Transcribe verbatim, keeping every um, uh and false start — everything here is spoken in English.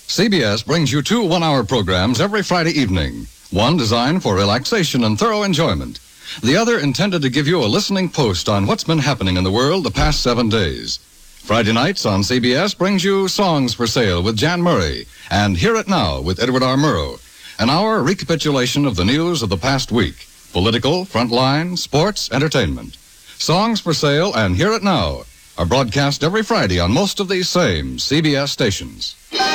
C B S brings you two one-hour programs every Friday evening. One designed for relaxation and thorough enjoyment. The other intended to give you a listening post on what's been happening in the world the past seven days. Friday nights on C B S brings you Songs for Sale with Jan Murray and Hear It Now with Edward R. Murrow. An hour recapitulation of the news of the past week. Political, frontline, sports, entertainment. Songs for Sale and Hear It Now are broadcast every Friday on most of these same C B S stations.